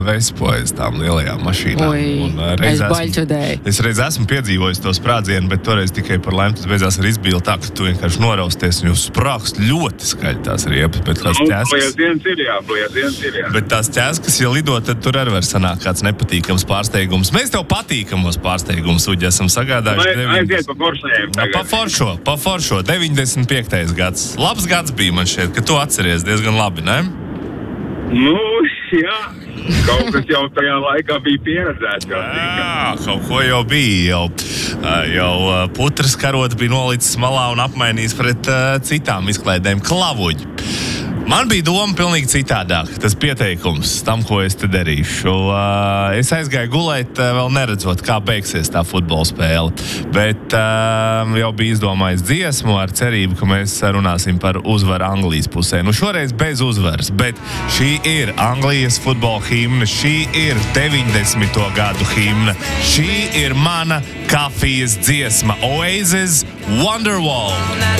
Vespojas tām lielajām mašīnām. Es baļķodēju. Es reiz esmu piedzīvojis to sprādzienu, bet toreiz tikai par laimi tas beidzās ar izbīli tā, ka tu vienkārši norausties un jūs sprākst ļoti skaļi tās riepas. Bet tās plieziens ir, jā. Bet tās ķēskas, ja lido, tad tur arī var sanākt kāds nepatīkams pārsteigums. Mēs tev patīkamos pārsteigumus, Uģi, esam sagādājuši. Aiziet pa foršajiem. Pa foršo. 95. gads. Labs gads bija, man šķiet, ka tu atceries diezgan labi, ne? Jā. Kaut kas jau tajā laikā bija pieredzēts. Jā, kaut ko jau bija. Jau putras karots bija nolicis malā un apmainījis pret citām izklaidēm. Klavuģi. Man bija doma pilnīgi citādāk. Tas pieteikums tam, ko es te darīšu. Es aizgāju gulēt, vēl neredzot, kā beigsies tā futbola spēle. Bet jau bija izdomājis dziesmu ar cerību, ka mēs runāsim par uzvaru Anglijas pusē. Šoreiz bez uzvaras, bet šī ir Anglijas futbola himna. Šī ir 90. gadu himna. Šī ir mana kafijas dziesma. Oasis Wonderwall.